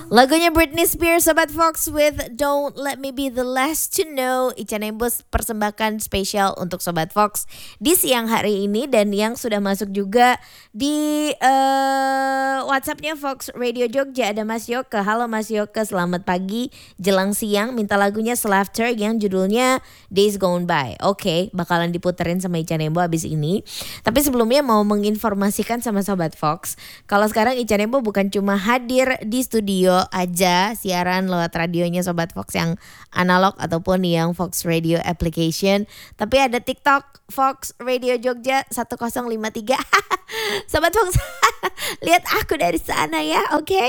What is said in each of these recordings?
Lagunya Britney Spears, Sobat Fox with Don't Let Me Be The Last To Know. Ica Nembus persembahkan spesial untuk Sobat Fox di siang hari ini. Dan yang sudah masuk juga di WhatsAppnya Fox Radio Jogja ada Mas Yoke. Halo Mas Yoke, selamat pagi jelang siang. Minta lagunya Slaughter yang judulnya Days Gone By. Oke, bakalan diputerin sama Ica Nembo abis ini. Tapi sebelumnya mau menginformasikan sama Sobat Fox, kalau sekarang Ica Nembo bukan cuma hadir di studio aja siaran lewat radionya Sobat Fox yang analog ataupun yang Fox Radio application, tapi ada TikTok Fox Radio Jogja 1053. Sobat Fox lihat aku dari sana ya, oke?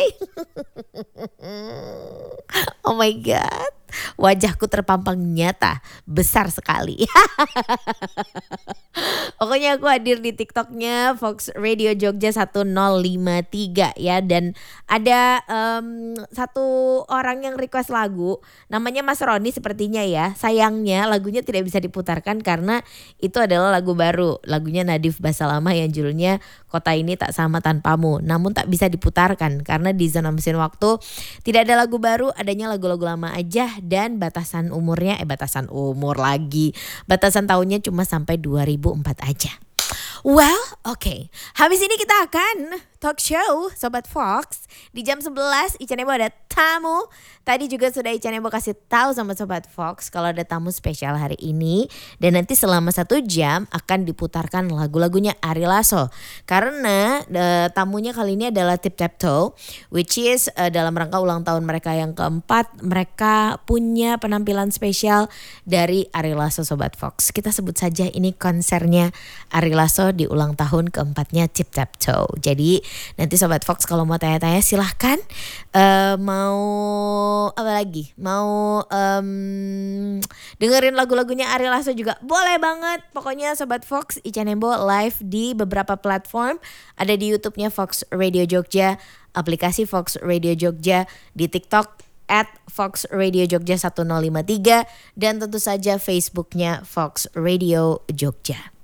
Oh my god, wajahku terpampang nyata, besar sekali. Pokoknya aku hadir di TikToknya Fox Radio Jogja 1053 ya. Dan ada satu orang yang request lagu, namanya Mas Roni sepertinya ya. Sayangnya lagunya tidak bisa diputarkan karena itu adalah lagu baru, lagunya Nadif Basalama yang judulnya Kota Ini Tak Sama Tanpamu. Namun tak bisa diputarkan karena di zona mesin waktu tidak ada lagu baru, adanya lagu-lagu lama aja. Dan batasan umurnya, batasan umur lagi, batasan tahunnya cuma sampai 2004 aja. Well, oke. Habis ini kita akan talk show Sobat Fox. Di jam 11 Ica Nembo ada tamu. Tadi juga sudah Ica Nembo kasih tahu sama Sobat Fox kalau ada tamu spesial hari ini. Dan nanti selama 1 jam akan diputarkan lagu-lagunya Ari Lasso. Karena tamunya kali ini adalah Tip Tap Toe, which is dalam rangka ulang tahun mereka yang keempat. Mereka punya penampilan spesial dari Ari Lasso Sobat Fox. Kita sebut saja ini konsernya Ari Lasso di ulang tahun keempatnya Tip Tap Toe. Jadi nanti Sobat Fox kalau mau tanya-tanya silahkan. Mau apa lagi? Mau dengerin lagu-lagunya Ari Lasso juga boleh banget. Pokoknya Sobat Fox, Ica Nembo live di beberapa platform. Ada di YouTube-nya Fox Radio Jogja, aplikasi Fox Radio Jogja, di TikTok @Fox Radio Jogja 1053, dan tentu saja Facebooknya Fox Radio Jogja.